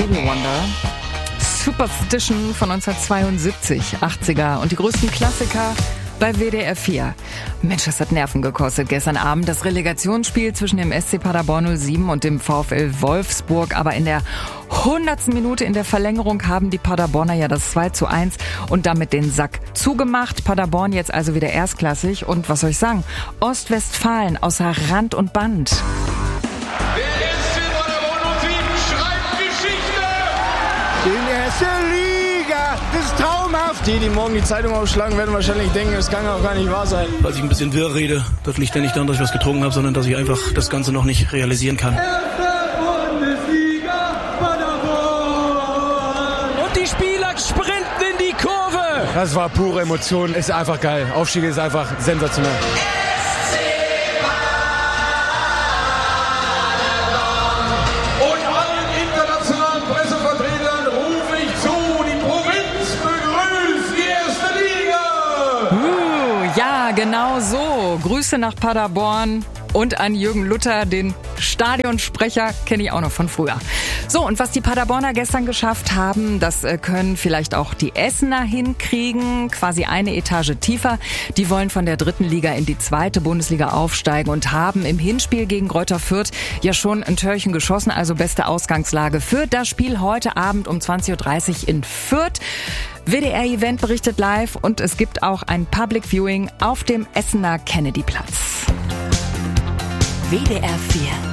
Stevie Wonder. Superstition von 1972, 80er und die größten Klassiker bei WDR 4. Mensch, das hat Nerven gekostet gestern Abend. Das Relegationsspiel zwischen dem SC Paderborn 07 und dem VfL Wolfsburg. Aber in der 100. Minute in der Verlängerung haben die Paderborner ja das 2:1 und damit den Sack zugemacht. Paderborn jetzt also wieder erstklassig. Und was soll ich sagen? Ostwestfalen außer Rand und Band. Der SC Paderborn 07 schreibt Geschichte! In der ersten Liga, das ist traumhaft. Die morgen die Zeitung aufschlagen, werden wahrscheinlich denken, das kann auch gar nicht wahr sein. Als ich ein bisschen wirr rede, das liegt ja nicht daran, dass ich was getrunken habe, sondern dass ich einfach das Ganze noch nicht realisieren kann. Bundesliga Paderborn! Und die Spieler sprinten in die Kurve! Das war pure Emotion, ist einfach geil. Aufstieg ist einfach sensationell. Und allen internationalen Pressevertretern rufe ich zu, die Provinz begrüßt die erste Liga! Ja, genau so. Grüße nach Paderborn und an Jürgen Luther, den Stadionsprecher, kenne ich auch noch von früher. So, und was die Paderborner gestern geschafft haben, das können vielleicht auch die Essener hinkriegen, quasi eine Etage tiefer. Die wollen von der 3. Liga in die 2. Bundesliga aufsteigen und haben im Hinspiel gegen Greuther Fürth ja schon ein Törchen geschossen, also beste Ausgangslage für das Spiel heute Abend um 20:30 Uhr in Fürth. WDR-Event berichtet live und es gibt auch ein Public Viewing auf dem Essener Kennedy-Platz. WDR 4